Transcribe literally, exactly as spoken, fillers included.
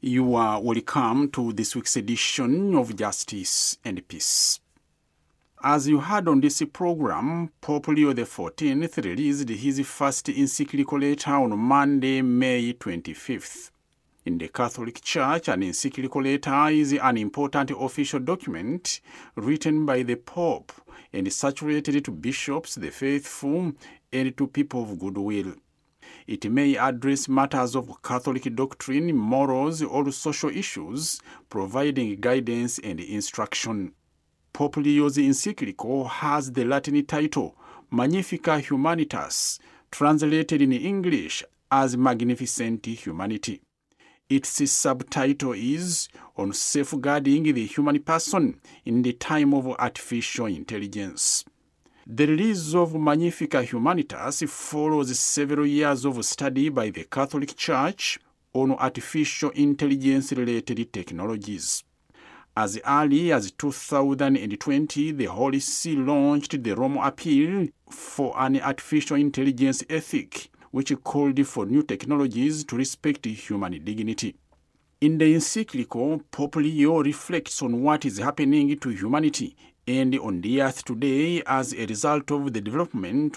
You are welcome to this week's edition of Justice and Peace. As you heard on this program, Pope Leo the fourteenth released his first encyclical letter on Monday, May twenty-fifth. In the Catholic Church, an encyclical letter is an important official document written by the Pope and circulated to bishops, the faithful, and to people of goodwill. It may address matters of Catholic doctrine, morals, or social issues, providing guidance and instruction. Pope Leo's encyclical has the Latin title Magnificat Humanitas, translated in English as Magnificent Humanity. Its subtitle is On Safeguarding the Human Person in the Time of Artificial Intelligence. The release of Magnificat Humanitas follows several years of study by the Catholic Church on artificial intelligence-related technologies. As early as two thousand twenty, the Holy See launched the Rome Appeal for an Artificial Intelligence Ethic, which called for new technologies to respect human dignity. In the encyclical, Pope Leo reflects on what is happening to humanity and on the earth today as a result of the development